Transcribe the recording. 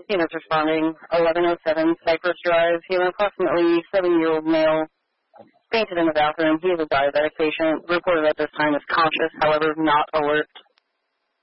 units responding. 1107 Cypress Drive. He had an approximately 7-year-old male fainted in the bathroom. He is a diabetic patient. Reported at this time as conscious, however, not alert.